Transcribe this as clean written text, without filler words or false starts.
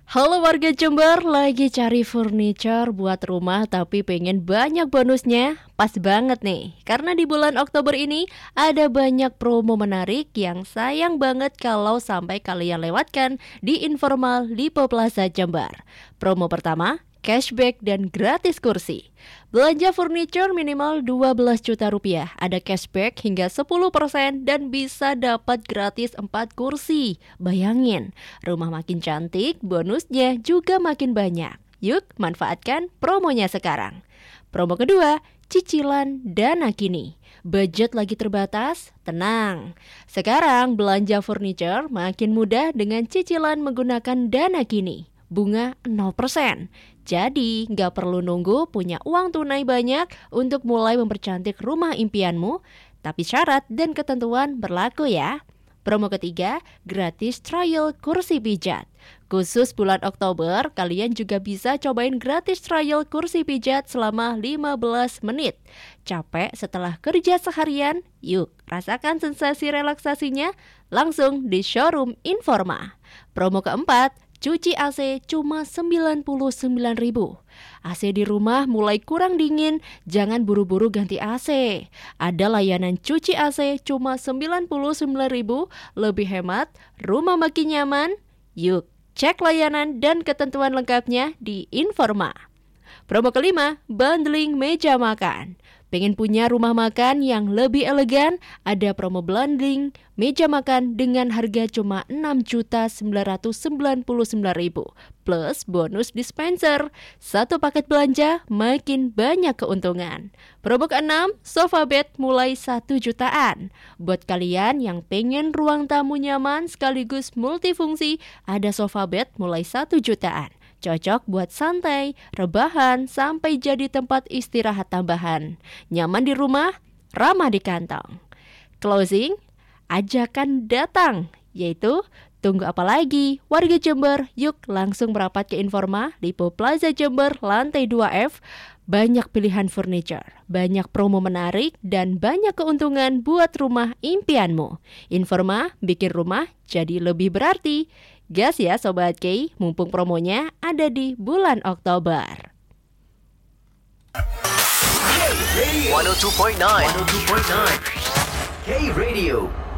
Halo warga Jember, lagi cari furniture buat rumah tapi pengen banyak bonusnya? Pas banget nih, karena di bulan Oktober ini ada banyak promo menarik yang sayang banget kalau sampai kalian lewatkan di Informal Lipo Plaza Jember. Promo pertama, cashback dan gratis kursi. Belanja furniture minimal 12 juta rupiah, ada cashback hingga 10% dan bisa dapat gratis 4 kursi. Bayangin, rumah makin cantik, bonusnya juga makin banyak. Yuk, manfaatkan promonya sekarang. Promo kedua, cicilan Dana Kini. Budget lagi terbatas? Tenang. Sekarang belanja furniture makin mudah dengan cicilan menggunakan Dana Kini. Bunga 0%. Jadi, nggak perlu nunggu punya uang tunai banyak untuk mulai mempercantik rumah impianmu, tapi syarat dan ketentuan berlaku ya. Promo ketiga, gratis trial kursi pijat. Khusus bulan Oktober, kalian juga bisa cobain gratis trial kursi pijat selama 15 menit. Capek setelah kerja seharian? Yuk, rasakan sensasi relaksasinya langsung di showroom Informa. Promo keempat, cuci AC cuma 99.000. AC di rumah mulai kurang dingin, jangan buru-buru ganti AC. Ada layanan cuci AC cuma 99.000, lebih hemat, rumah makin nyaman. Yuk, cek layanan dan ketentuan lengkapnya di Informa. Promo kelima, bundling meja makan. Pengen punya rumah makan yang lebih elegan? Ada promo bundling meja makan dengan harga cuma 6.999.000 plus bonus dispenser. Satu paket belanja makin banyak keuntungan. Promo ke-6, sofa bed mulai 1 jutaan. Buat kalian yang pengen ruang tamu nyaman sekaligus multifungsi, ada sofa bed mulai 1 jutaan. Cocok buat santai, rebahan, sampai jadi tempat istirahat tambahan. Nyaman di rumah, ramah di kantong. Closing, ajakan datang, yaitu tunggu apa lagi? Warga Jember, yuk langsung merapat ke Informa Lipo Plaza Jember lantai 2F. Banyak pilihan furniture, banyak promo menarik, dan banyak keuntungan buat rumah impianmu. Informa bikin rumah jadi lebih berarti. Gas ya Sobat K, mumpung promonya ada di bulan Oktober. 102.9 K Radio